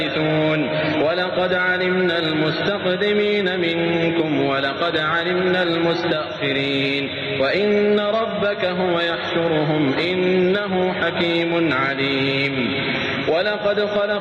ولقد علمنا المستقدمين منكم ولقد علمنا المستأخرين وإن ربك هو يحشرهم إنه حكيم عليم. ولقد